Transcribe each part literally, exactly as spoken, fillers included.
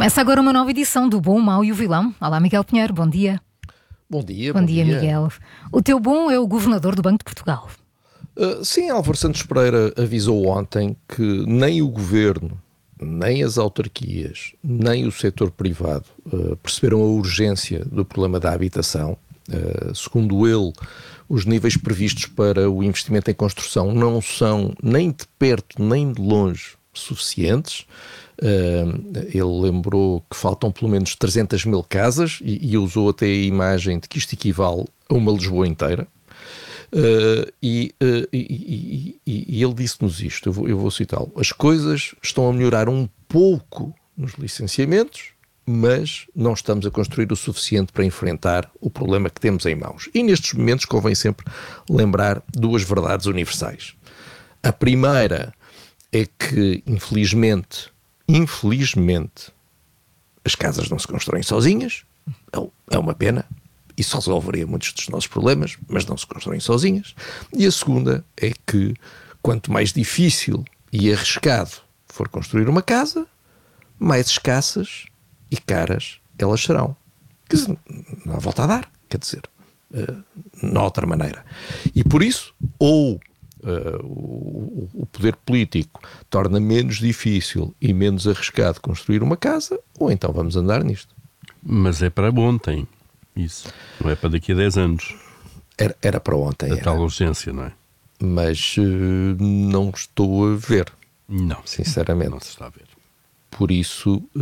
Começa agora uma nova edição do Bom, o Mau e o Vilão. Olá, Miguel Pinheiro, bom dia. Bom dia, bom, bom dia, dia, Miguel. O teu bom é o Governador do Banco de Portugal. Uh, sim, Álvaro Santos Pereira avisou ontem que nem o Governo, nem as autarquias, nem o setor privado uh, perceberam a urgência do problema da habitação. Uh, segundo ele, os níveis previstos para o investimento em construção não são nem de perto nem de longe suficientes. Uh, ele lembrou que faltam pelo menos trezentas mil casas e, e usou até a imagem de que isto equivale a uma Lisboa inteira. Uh, e, uh, e, e, e, e ele disse-nos isto, eu vou, eu vou citá-lo: as coisas estão a melhorar um pouco nos licenciamentos, mas não estamos a construir o suficiente para enfrentar o problema que temos em mãos. E nestes momentos convém sempre lembrar duas verdades universais. A primeira é que, infelizmente, infelizmente, as casas não se constroem sozinhas. É uma pena. Isso resolveria muitos dos nossos problemas, mas não se constroem sozinhas. E a segunda é que, quanto mais difícil e arriscado for construir uma casa, mais escassas e caras elas serão. Quer dizer, não há volta a dar, quer dizer, não há outra maneira. E por isso, ou uh, o, o poder político torna menos difícil e menos arriscado construir uma casa, ou então vamos andar nisto. Mas é para ontem. Isso, não é para daqui a dez anos. Era, era para ontem. A era. tal urgência, não é? Mas uh, não estou a ver. Não. Sinceramente. Não se está a ver. Por isso, uh,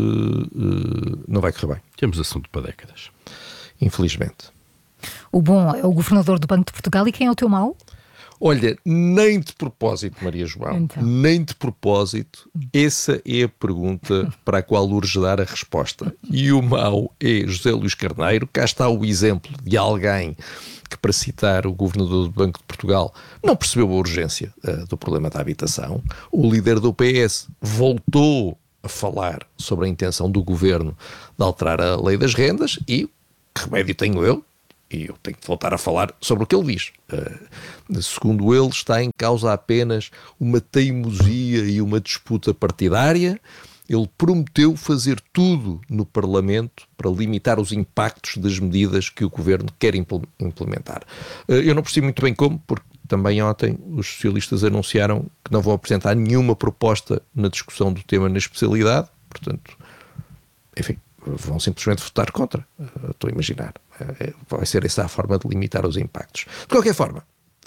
uh, não vai correr bem. Temos assunto para décadas. Infelizmente. O bom é o Governador do Banco de Portugal. E quem é o teu mau? Olha, nem de propósito, Maria João, então. nem de propósito, essa é a pergunta para a qual urge dar a resposta. E o mau é José Luís Carneiro. Cá está o exemplo de alguém que, para citar o Governador do Banco de Portugal, não percebeu a urgência uh, do problema da habitação. O líder do P S voltou a falar sobre a intenção do Governo de alterar a lei das rendas e, que remédio tenho eu? E eu tenho que voltar a falar sobre o que ele diz. Uh, segundo ele, está em causa apenas uma teimosia e uma disputa partidária. Ele prometeu fazer tudo no Parlamento para limitar os impactos das medidas que o Governo quer implementar. Uh, eu não percebi muito bem como, porque também ontem os socialistas anunciaram que não vão apresentar nenhuma proposta na discussão do tema na especialidade. Portanto, enfim, vão simplesmente votar contra. Uh, estou a imaginar. Vai ser essa a forma de limitar os impactos. De qualquer forma,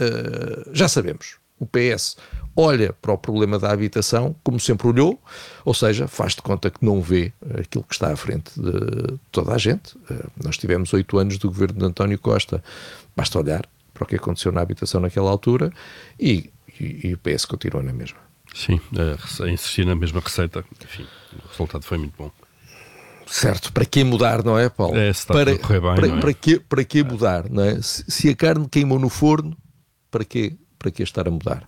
uh, já sabemos, o P S olha para o problema da habitação como sempre olhou, ou seja, faz de conta que não vê aquilo que está à frente de toda a gente. Uh, nós tivemos oito anos do governo de António Costa, basta olhar para o que aconteceu na habitação naquela altura e, e, e o P S continua na mesma. Sim, a, a insistir na mesma receita. Enfim, o resultado foi muito bom. Certo, para que mudar, não é, Paulo? É, se está para, a correr bem, para, não é? para, que, para que mudar, não é? Se, se a carne queimou no forno, para que, para que estar a mudar?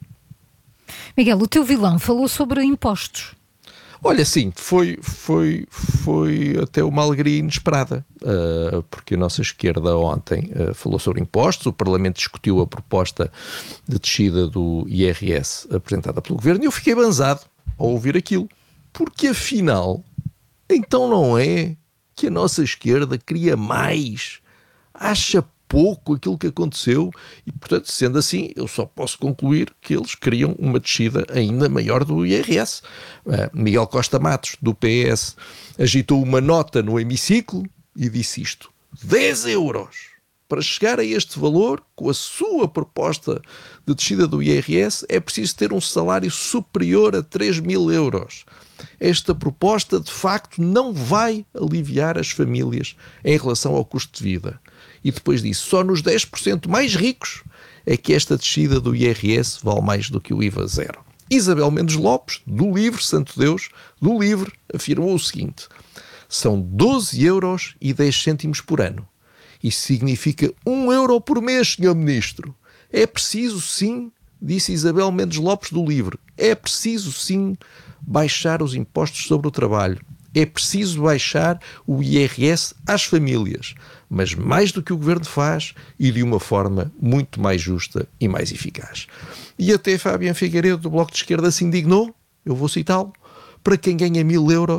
Miguel, o teu vilão falou sobre impostos. Olha, sim, foi, foi, foi até uma alegria inesperada, uh, porque a nossa esquerda ontem uh, falou sobre impostos, o Parlamento discutiu a proposta de descida do I R S apresentada pelo Governo e eu fiquei banzado ao ouvir aquilo, porque afinal... Então não é que a nossa esquerda queria mais, acha pouco aquilo que aconteceu e, portanto, sendo assim, eu só posso concluir que eles queriam uma descida ainda maior do I R S. Uh, Miguel Costa Matos, do P S, agitou uma nota no hemiciclo e disse isto: dez euros para chegar a este valor, com a sua proposta de descida do I R S, é preciso ter um salário superior a três mil euros. Esta proposta, de facto, não vai aliviar as famílias em relação ao custo de vida. E depois disso, só nos dez por cento mais ricos é que esta descida do I R S vale mais do que o I V A zero. Isabel Mendes Lopes, do Livre, santo Deus, do Livre, afirmou o seguinte: são doze euros e dez cêntimos por ano. Isso significa um euro por mês, senhor Ministro. É preciso, sim, disse Isabel Mendes Lopes do Livre, é preciso, sim, baixar os impostos sobre o trabalho. É preciso baixar o I R S às famílias, mas mais do que o Governo faz e de uma forma muito mais justa e mais eficaz. E até Fábio Figueiredo, do Bloco de Esquerda, se indignou, eu vou citá-lo: para quem ganha mil euros,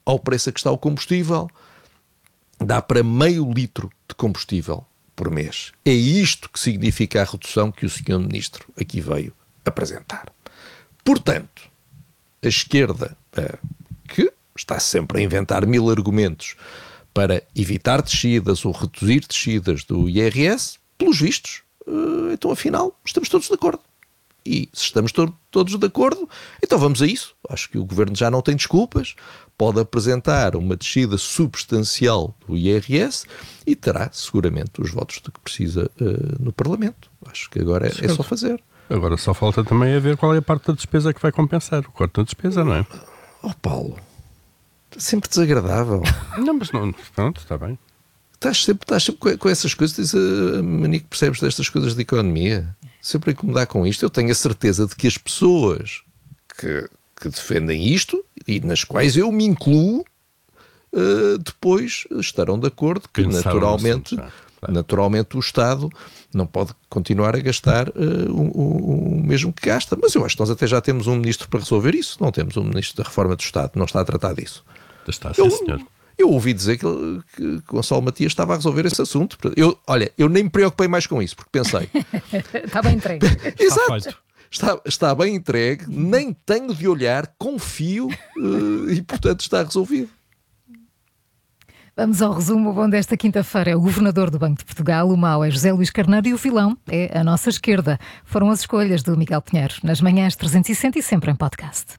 ao preço a que está o combustível, dá para meio litro de combustível por mês. É isto que significa a redução que o senhor Ministro aqui veio apresentar. Portanto, a esquerda, que está sempre a inventar mil argumentos para evitar descidas ou reduzir descidas do I R S, pelos vistos, então afinal estamos todos de acordo. E se estamos to- todos de acordo, então vamos a isso. Acho que o Governo já não tem desculpas, pode apresentar uma descida substancial do I R S e terá seguramente os votos de que precisa uh, no Parlamento. Acho que agora é, é só fazer. Agora só falta também a ver qual é a parte da despesa que vai compensar. O corte da despesa, não é? Oh Paulo, sempre desagradável. Não, mas não, pronto, está bem. Estás sempre, estás sempre com, com essas coisas, tens a mania que percebes destas coisas de economia. Sempre a incomodar com isto. Eu tenho a certeza de que as pessoas que, que defendem isto, e nas quais eu me incluo, uh, depois estarão de acordo que naturalmente, assunto, claro. naturalmente o Estado não pode continuar a gastar uh, o, o, o mesmo que gasta. Mas eu acho que nós até já temos um ministro para resolver isso. Não temos um ministro da Reforma do Estado, não está a tratar disso. Está, sim, eu, senhor. Eu ouvi dizer que, que, que Gonçalo Matias estava a resolver esse assunto. Eu, olha, eu nem me preocupei mais com isso, porque pensei... Está bem entregue. Exato. Está, está bem entregue, nem tenho de olhar, confio uh, e, portanto, está resolvido. Vamos ao resumo. O bom desta quinta-feira é o Governador do Banco de Portugal, o mau é José Luís Carneiro e o vilão é a nossa esquerda. Foram as escolhas do Miguel Pinheiro, nas manhãs trezentos e sessenta e sempre em podcast.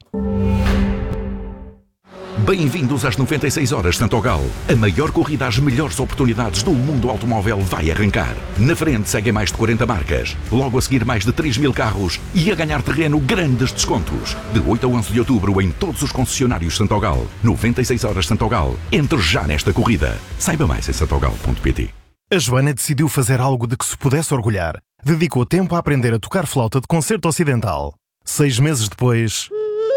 Bem-vindos às noventa e seis horas Santogal. A maior corrida às melhores oportunidades do mundo automóvel vai arrancar. Na frente seguem mais de quarenta marcas. Logo a seguir mais de três mil carros e a ganhar terreno grandes descontos. De oito a onze de outubro em todos os concessionários Santogal. noventa e seis horas Santogal. Entre já nesta corrida. Saiba mais em santogal ponto pt. A Joana decidiu fazer algo de que se pudesse orgulhar. Dedicou tempo a aprender a tocar flauta de concerto ocidental. Seis meses depois...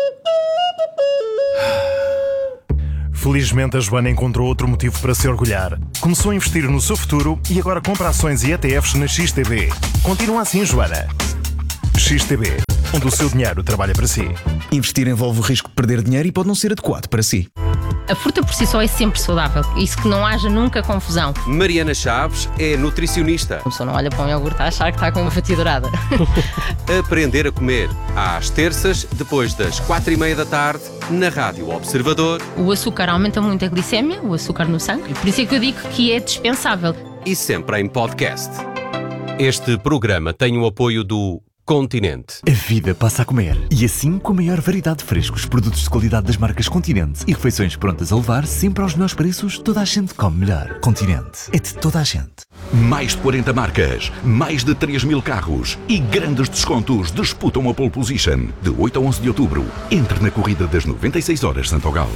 Felizmente, a Joana encontrou outro motivo para se orgulhar. Começou a investir no seu futuro e agora compra ações e E T Fs na X T B. Continua assim, Joana. X T B, onde o seu dinheiro trabalha para si. Investir envolve o risco de perder dinheiro e pode não ser adequado para si. A fruta por si só é sempre saudável. Isso que não haja nunca confusão. Mariana Chaves é nutricionista. A pessoa não olha para um iogurte a achar que está com uma fatia dourada. Aprender a comer. Às terças, depois das quatro e meia da tarde, na Rádio Observador. O açúcar aumenta muito a glicémia, o açúcar no sangue. Por isso é que eu digo que é dispensável. E sempre em podcast. Este programa tem o apoio do Continente. A vida passa a comer. E assim, com a maior variedade de frescos, produtos de qualidade das marcas Continente e refeições prontas a levar, sempre aos melhores preços, toda a gente come melhor. Continente. É de toda a gente. Mais de quarenta marcas, mais de três mil carros e grandes descontos disputam a pole position. De oito a onze de outubro. Entre na corrida das noventa e seis horas Santogal.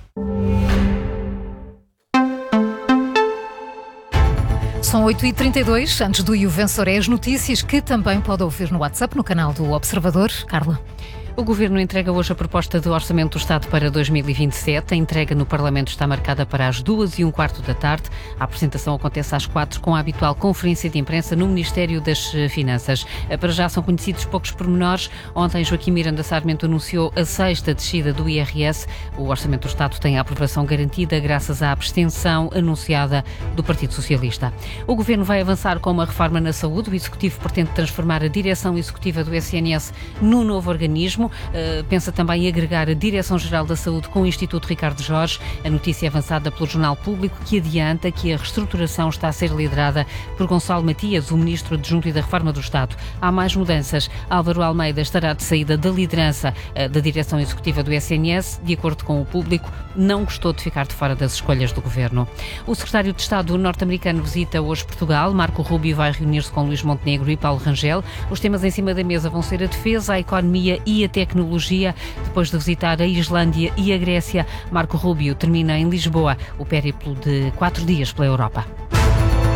São oito e trinta e dois, antes do Juvençor é as notícias que também pode ouvir no WhatsApp, no canal do Observador. Carla. O Governo entrega hoje a proposta do Orçamento do Estado para dois mil e vinte e sete. A entrega no Parlamento está marcada para as duas e um quarto da tarde. A apresentação acontece às quatro, com a habitual conferência de imprensa no Ministério das Finanças. Para já são conhecidos poucos pormenores. Ontem, Joaquim Miranda Sarmento anunciou a sexta descida do I R S. O Orçamento do Estado tem a aprovação garantida graças à abstenção anunciada do Partido Socialista. O Governo vai avançar com uma reforma na saúde. O Executivo pretende transformar a direção executiva do S N S num novo organismo. Uh, pensa também em agregar a Direção-Geral da Saúde com o Instituto Ricardo Jorge. A notícia é avançada pelo Jornal Público, que adianta que a reestruturação está a ser liderada por Gonçalo Matias, o Ministro Adjunto e da Reforma do Estado. Há mais mudanças. Álvaro Almeida estará de saída da liderança uh, da Direção Executiva do S N S. De acordo com o Público, não gostou de ficar de fora das escolhas do Governo. O Secretário de Estado norte-americano visita hoje Portugal. Marco Rubio vai reunir-se com Luís Montenegro e Paulo Rangel. Os temas em cima da mesa vão ser a defesa, a economia e a tecnologia. Depois de visitar a Islândia e a Grécia, Marco Rubio termina em Lisboa o périplo de quatro dias pela Europa.